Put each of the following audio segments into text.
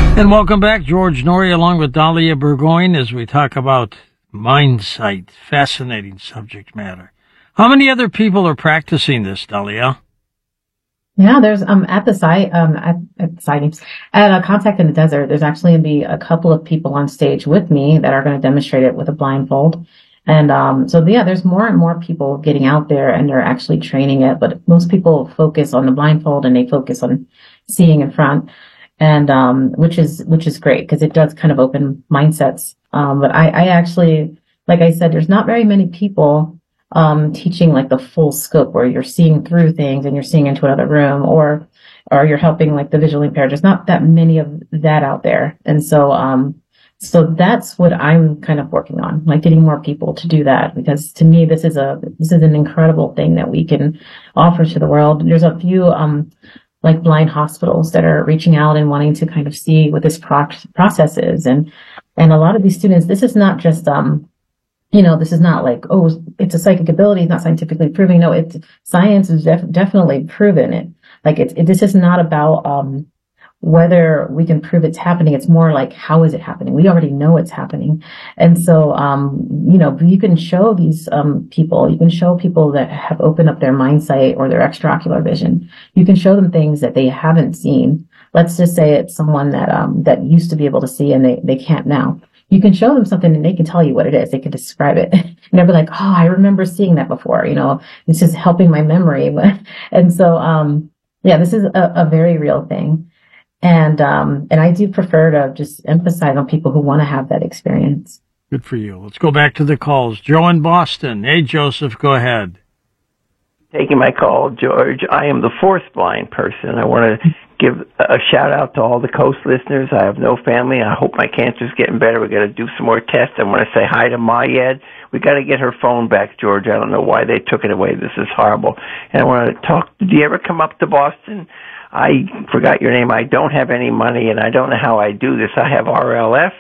And welcome back, George Norrie, along with Dahlia Burgoyne, as we talk about mind sight. Fascinating subject matter. How many other people are practicing this, Dahlia? Yeah, there's at the site at the sightings at a Contact in the Desert. There's actually going to be a couple of people on stage with me that are going to demonstrate it with a blindfold. And so yeah, there's more and more people getting out there and they're actually training it. But most people focus on the blindfold and they focus on seeing in front, and which is great because it does kind of open mindsets. But I actually, like I said, there's not very many people teaching like the full scope where you're seeing through things and you're seeing into another room, or you're helping like the visually impaired. There's not that many of that out there. And so that's what I'm kind of working on, like getting more people to do that, because to me, this is an incredible thing that we can offer to the world. There's a few, like blind hospitals that are reaching out and wanting to kind of see what this process is. And a lot of these students, this is not just, this is not like, oh, it's a psychic ability. It's not scientifically proven. No, science has definitely proven it. Like this is not about, whether we can prove it's happening. It's more like, how is it happening? We already know it's happening. And so, you can show these, people, you can show people that have opened up their mind sight or their extraocular vision. You can show them things that they haven't seen. Let's just say it's someone that used to be able to see and they can't now. You can show them something and they can tell you what it is. They can describe it. And they'll be like, oh, I remember seeing that before. It's just helping my memory. And so, this is a very real thing. And I do prefer to just emphasize on people who want to have that experience. Good for you. Let's go back to the calls. Joe in Boston. Hey, Joseph, go ahead. Taking my call, George. I am the fourth blind person. I want to give a shout out to all the Coast listeners. I have no family. I hope my cancer's getting better. We got to do some more tests. I want to say hi to Mayed. We got to get her phone back, George. I don't know why they took it away. This is horrible. And I want to talk. Did you ever come up to Boston? I forgot your name. I don't have any money, and I don't know how I do this. I have RLF,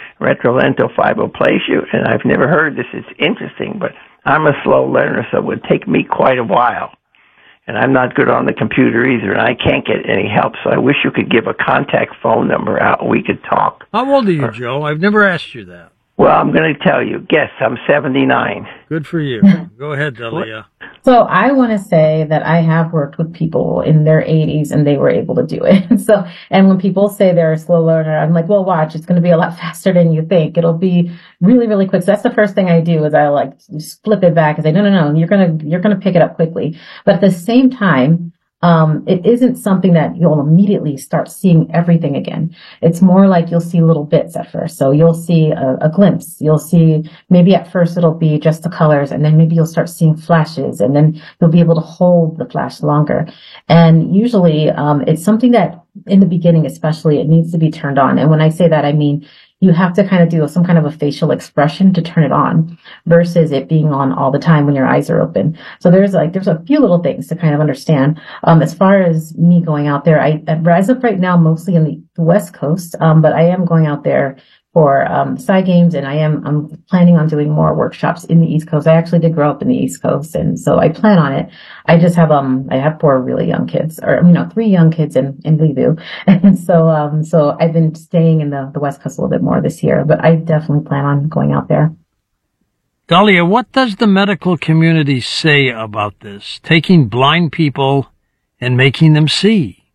retrolentofibromalacia, and I've never heard this. It's interesting, but I'm a slow learner, so it would take me quite a while. And I'm not good on the computer either, and I can't get any help, so I wish you could give a contact phone number out and we could talk. How old are you, Joe? I've never asked you that. Well, I'm going to tell you. Guess, I'm 79. Good for you. Go ahead, Dahlia. So I want to say that I have worked with people in their 80s and they were able to do it. And when people say they're a slow learner, I'm like, well, watch, it's going to be a lot faster than you think. It'll be really, really quick. So that's the first thing I do is I like just flip it back and say, no, you're going to pick it up quickly. But at the same time, it isn't something that you'll immediately start seeing everything again. It's more like you'll see little bits at first. So you'll see a glimpse. You'll see maybe at first it'll be just the colors, and then maybe you'll start seeing flashes, and then you'll be able to hold the flash longer. And usually, it's something that in the beginning, especially, it needs to be turned on. And when I say that, I mean, you have to kind of do some kind of a facial expression to turn it on versus it being on all the time when your eyes are open. So there's a few little things to kind of understand. As far as me going out there, as of right now, mostly in the West Coast, but I am going out there for side games, and I'm planning on doing more workshops in the East Coast. I actually did grow up in the East Coast, and so I plan on it. I just have I have four really young kids, or three young kids in Leeview, and so I've been staying in the West Coast a little bit more this year, but I definitely plan on going out there. Dahlia, what does the medical community say about this, taking blind people and making them see?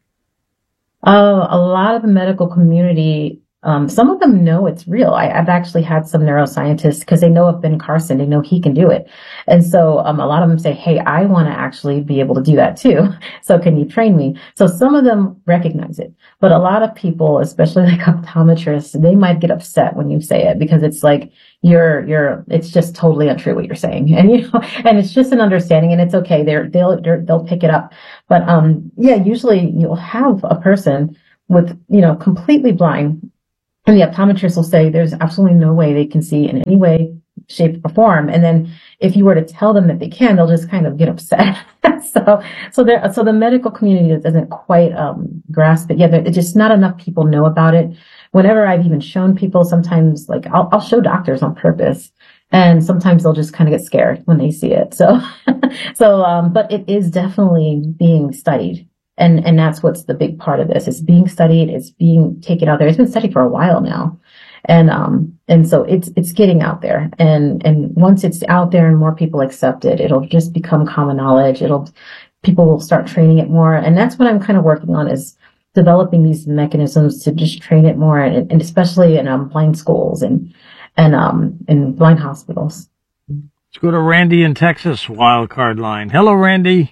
A lot of the medical community, some of them know it's real. I've actually had some neuroscientists, because they know of Ben Carson, they know he can do it. And so a lot of them say, hey, I want to actually be able to do that too. So can you train me? So some of them recognize it. But a lot of people, especially like optometrists, they might get upset when you say it, because it's like, it's just totally untrue what you're saying. And, and it's just an understanding, and it's okay. They'll pick it up. But, usually you'll have a person with, completely blind, and the optometrist will say there's absolutely no way they can see in any way, shape, or form. And then if you were to tell them that they can, they'll just kind of get upset. So the medical community doesn't quite grasp it. Yeah, it's just not enough people know about it. Whenever I've even shown people, sometimes like I'll show doctors on purpose, and sometimes they'll just kind of get scared when they see it. But it is definitely being studied. And that's what's the big part of this. It's being studied. It's being taken out there. It's been studied for a while now. And so it's getting out there. And once it's out there and more people accept it, it'll just become common knowledge. People will start training it more. And that's what I'm kind of working on, is developing these mechanisms to just train it more, and especially in blind schools and in blind hospitals. Let's go to Randy in Texas, wild card line. Hello, Randy.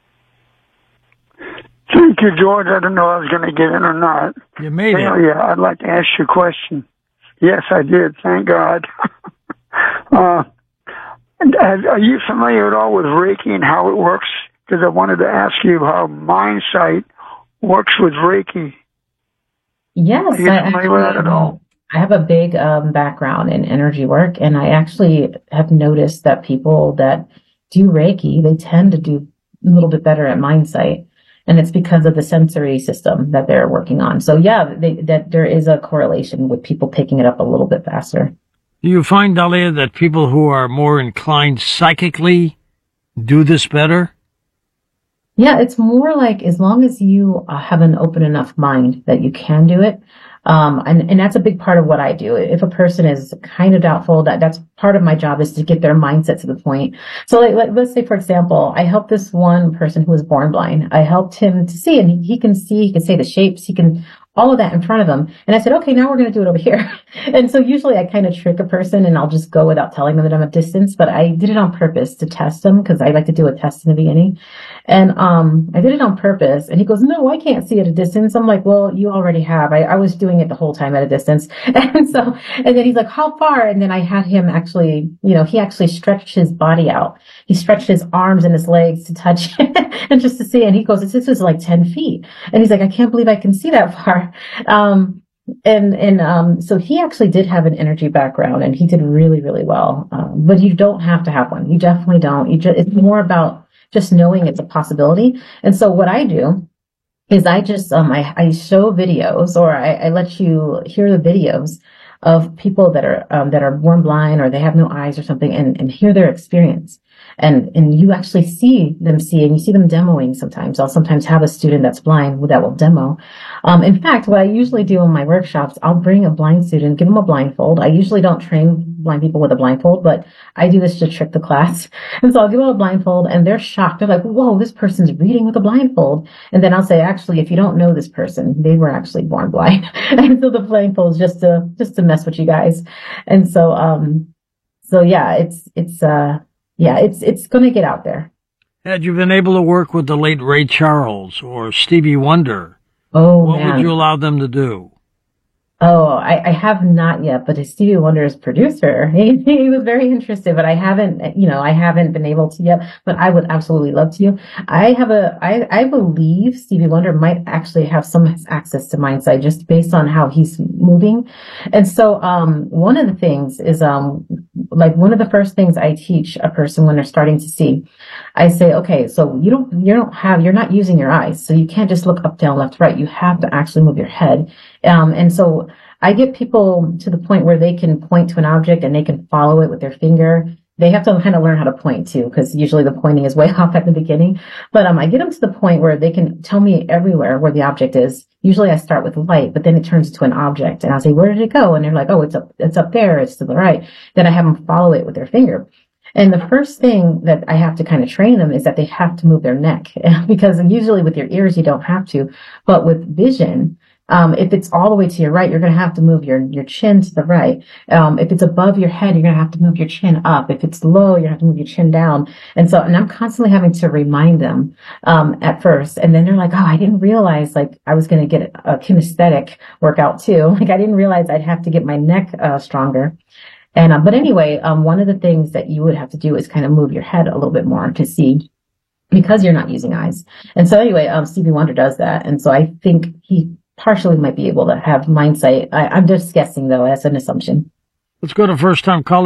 Thank you, George. I don't know if I was going to get in or not. You made it. Yeah, I'd like to ask you a question. Yes, I did. Thank God. Are you familiar at all with Reiki and how it works? Because I wanted to ask you how MindSight works with Reiki. Yes, Are you familiar with that at all? I have a big background in energy work, and I actually have noticed that people that do Reiki, they tend to do a little bit better at MindSight. And it's because of the sensory system that they're working on. So yeah, that there is a correlation with people picking it up a little bit faster. Do you find, Dahlia, that people who are more inclined psychically do this better? Yeah, it's more like, as long as you have an open enough mind that you can do it. And that's a big part of what I do. If a person is kind of doubtful, that's part of my job, is to get their mindset to the point. So let's say, for example, I helped this one person who was born blind. I helped him to see, and he can see, he can say the shapes, he can, all of that in front of him. And I said, okay, now we're going to do it over here. And so usually I kind of trick a person and I'll just go without telling them that I'm at distance, but I did it on purpose to test them, because I like to do a test in the beginning. And I did it on purpose, and he goes, no, I can't see at a distance. I'm like, well, you already have. I was doing it the whole time at a distance. And then he's like, how far? And then I had him actually, he actually stretched his body out. He stretched his arms and his legs to touch and just to see. And he goes, this was like 10 feet. And he's like, I can't believe I can see that far. So he actually did have an energy background, and he did really, really well. But you don't have to have one. You definitely don't. It's more about just knowing it's a possibility. And so what I do is I just, I show videos, or I let you hear the videos of people that are born blind, or they have no eyes or something, and hear their experience. And you actually see them see, and you see them demoing sometimes. I'll sometimes have a student that's blind that will demo. In fact, what I usually do in my workshops, I'll bring a blind student, give them a blindfold. I usually don't train blind people with a blindfold, but I do this to trick the class. And so I'll give them a blindfold, and they're shocked. They're like, whoa, this person's reading with a blindfold. And then I'll say, actually, if you don't know this person, they were actually born blind. And so the blindfold is just to mess with you guys. And so yeah, it's going to get out there. Had you been able to work with the late Ray Charles or Stevie Wonder, what would you allow them to do? Oh, I have not yet, but Stevie Wonder's producer, he was very interested, but I haven't been able to yet, but I would absolutely love to. I believe Stevie Wonder might actually have some access to MindSight, just based on how he's moving. And so, one of the things is, one of the first things I teach a person when they're starting to see, I say, okay, so you're not using your eyes, so you can't just look up, down, left, right. You have to actually move your head. And so I get people to the point where they can point to an object and they can follow it with their finger. They have to kind of learn how to point too, because usually the pointing is way off at the beginning. But I get them to the point where they can tell me everywhere where the object is. Usually I start with light, but then it turns into an object, and I'll say, where did it go? And they're like, oh, it's up there. It's to the right. Then I have them follow it with their finger. And the first thing that I have to kind of train them is that they have to move their neck, because usually with your ears, you don't have to, but with vision, if it's all the way to your right, you're going to have to move your chin to the right. If it's above your head, you're going to have to move your chin up. If it's low, you're going to have to move your chin down. And I'm constantly having to remind them, at first. And then they're like, oh, I didn't realize I was going to get a kinesthetic workout too. I didn't realize I'd have to get my neck, stronger. And, but anyway, one of the things that you would have to do is kind of move your head a little bit more to see, because you're not using eyes. And so anyway, Stevie Wonder does that. And so I think he partially might be able to have MindSight. I'm just guessing, though, as an assumption. Let's go to first-time caller.